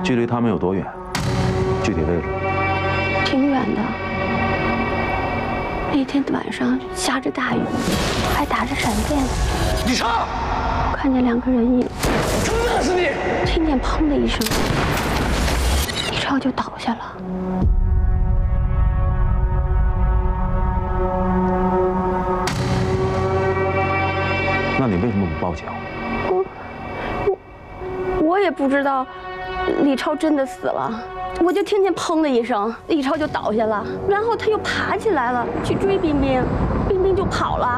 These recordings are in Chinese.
距离他们有多远？具体位置？ 挺远的。那天晚上下着大雨，还打着闪电。 李超， 看见2个人影， 那是你！ 听见砰的一声，李超就倒下了。 那你为什么不报警？ 我也不知道，李超真的死了。我就听见砰的一声，李超就倒下了，然后他又爬起来了，去追冰冰，冰冰就跑了。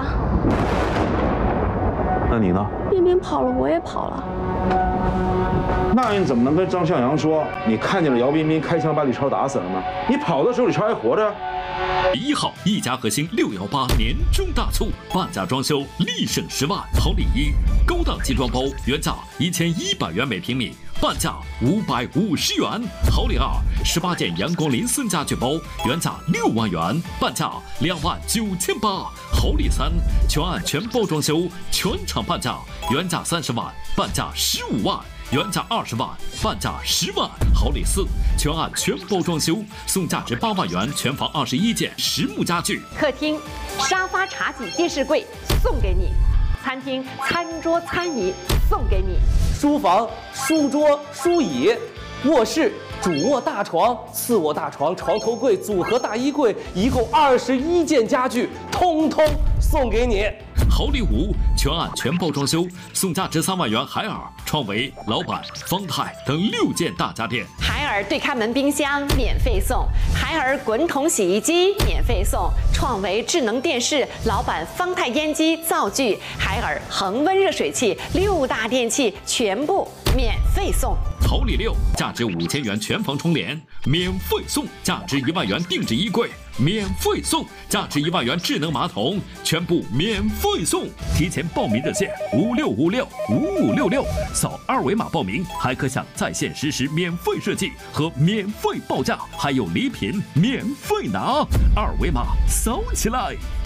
那你呢？ 冰冰跑了，我也跑了。 那你怎么能跟张向阳说你看见了姚彬彬开枪把李超打死了呢？你跑的时候李超还活着。 1号一家核心618年终大促，半价装修立省10万。好礼1，高档精装包原价1100元每平米，半价550元。好礼2，18件阳光林森家具包原价6万元，半价29800。好礼3，全案全包装修，全场半价，原价30万，半价15万。原价20万，半价10万。好礼4，全案全包装修，送价值8万元全房21件实木家具。 客厅沙发、茶几、电视柜送给你；餐厅餐桌、餐椅送给你； 书房书桌、书椅；卧室主卧大床、次卧大床、床头柜、组合大衣柜，一共21件家具，通通送给你。 好礼5，全案全包装修，送价值3万元海尔、创维、老板、方太等6件大家电。 海尔对开门冰箱免费送，海尔滚筒洗衣机免费送，创维智能电视、老板方太烟机、灶具，海尔恒温热水器，6大电器全部免费送。 好礼6，价值5000元全房窗帘免费送，价值1万元定制衣柜免费送，价值1万元智能马桶全部免费送。提前报名热线56565566，扫2维码报名，还可享在线实时免费设计和免费报价，还有礼品免费拿。2维码扫起来。